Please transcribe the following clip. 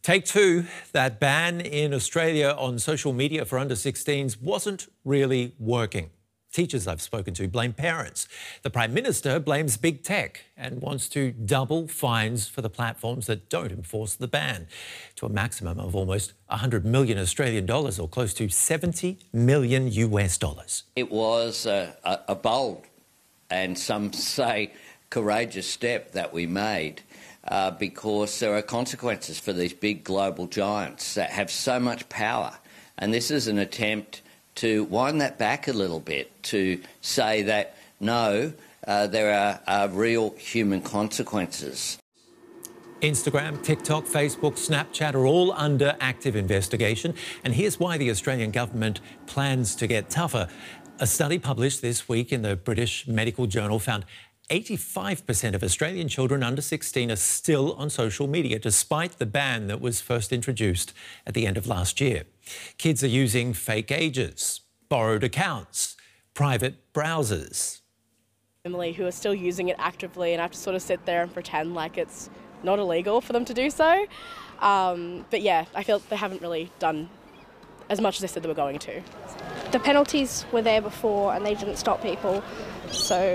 Take two. That ban in Australia on social media for under-16s wasn't really working. Teachers I've spoken to blame parents. The Prime Minister blames big tech and wants to double fines for the platforms that don't enforce the ban to a maximum of almost 100 million Australian dollars, or close to 70 million US dollars. It was a bold and some say courageous step that we made. Because there are consequences for these big global giants that have so much power. And this is an attempt to wind that back a little bit, to say that, no, there are real human consequences. Instagram, TikTok, Facebook, Snapchat are all under active investigation. And here's why the Australian government plans to get tougher. A study published this week in the British Medical Journal found 85% of Australian children under 16 are still on social media, despite the ban that was first introduced at the end of last year. Kids are using fake ages, borrowed accounts, private browsers. Emily, who are still using it actively, and I have to sort of sit there and pretend like it's not illegal for them to do so. But yeah, I feel they haven't really done as much as they said they were going to. The penalties were there before and they didn't stop people, so